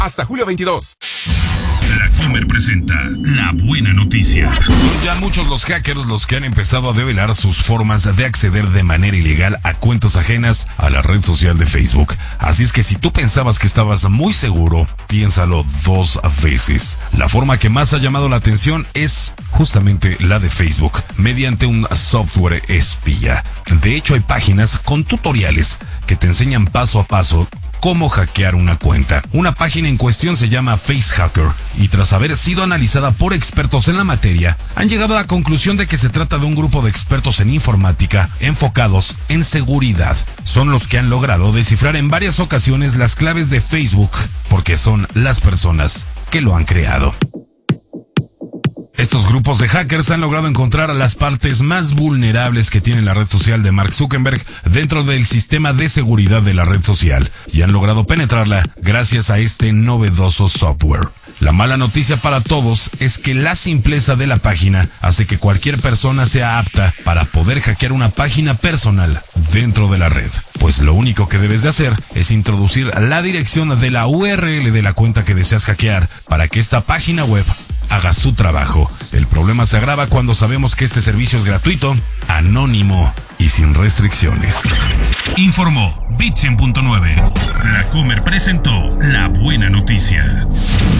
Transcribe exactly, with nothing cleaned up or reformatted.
hasta julio veintidós. La Comer presenta la buena noticia. Son ya muchos los hackers los que han empezado a develar sus formas de acceder de manera ilegal a cuentas ajenas a la red social de Facebook. Así es que si tú pensabas que estabas muy seguro, piénsalo dos veces. La forma que más ha llamado la atención es justamente la de Facebook, mediante un software espía. De hecho, hay páginas con tutoriales que te enseñan paso a paso cómo hackear una cuenta. Una página en cuestión se llama FaceHacker y tras haber sido analizada por expertos en la materia, han llegado a la conclusión de que se trata de un grupo de expertos en informática enfocados en seguridad. Son los que han logrado descifrar en varias ocasiones las claves de Facebook porque son las personas que lo han creado. Estos grupos de hackers han logrado encontrar las partes más vulnerables que tiene la red social de Mark Zuckerberg dentro del sistema de seguridad de la red social y han logrado penetrarla gracias a este novedoso software. La mala noticia para todos es que la simpleza de la página hace que cualquier persona sea apta para poder hackear una página personal dentro de la red. Pues lo único que debes de hacer es introducir la dirección de la U R L de la cuenta que deseas hackear para que esta página web haga su trabajo. El problema se agrava cuando sabemos que este servicio es gratuito, anónimo y sin restricciones. Informó Bit cien punto nueve. La Comer presentó la buena noticia.